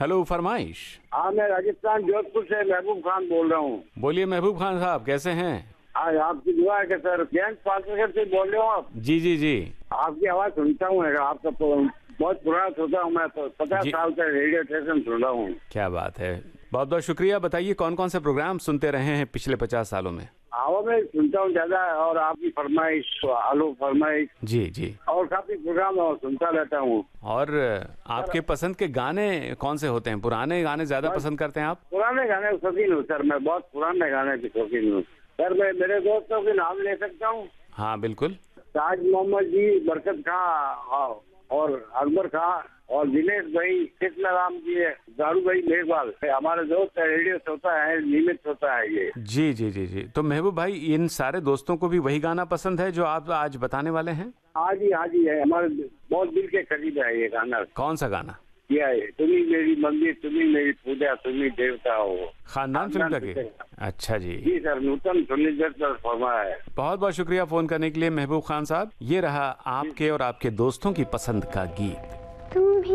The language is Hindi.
हेलो, फरमाइश। हाँ, मैं राजस्थान जोधपुर से महबूब खान बोल रहा हूँ। बोलिए महबूब खान साहब, कैसे हैं? आज आपकी दुआ है कि सर जैन पार्टनरशिप से बोल रहे हो आप? जी जी जी आपकी आवाज सुनता हूँ, आपका बहुत पुराना श्रोता हूँ मैं, तो 50 जी। साल से रेडियो स्टेशन सुन रहा हूँ। क्या बात है, बहुत बहुत शुक्रिया। बताइए कौन कौन से प्रोग्राम सुनते रहे हैं पिछले 50 सालों में? हवा में सुनता हूँ ज्यादा, और आपकी फरमाइश, आलू फरमाइश जी जी। और काफी प्रोग्राम सुनता रहता हूँ। और आपके पसंद के गाने कौन से होते हैं? पुराने गाने ज्यादा पसंद करते हैं आप? पुराने गाने शौकीन हूँ सर, मैं बहुत पुराने गाने की शौकीन हूँ सर। मैं मेरे दोस्तों के नाम ले सकता हूँ? हाँ बिल्कुल। ताज मोहम्मद जी, बरकत खां और अकबर खां और दिनेश भाई, कृष्ण राम जी, दारू भाई मेघवाल, हमारे दोस्त रेडियो श्रोता है, नियमित श्रोता है ये। जी जी जी जी। तो महबूब भाई, इन सारे दोस्तों को भी वही गाना पसंद है जो आप आज बताने वाले हैं? हाँ जी है, हमारे बहुत दिल के करीब है ये गाना। कौन सा गाना? किया है, तुम्ही मेरी मंदिर, तुम्ही मेरी पूजा, तुम्ही देवता हो। खानदान फिल्म लगे? अच्छा जी। जी सर, नूतन सुनिर्देशक फरमा है। बहुत बहुत शुक्रिया फोन करने के लिए महबूब खान साहब। ये रहा आपके और आपके दोस्तों की पसंद का गीत।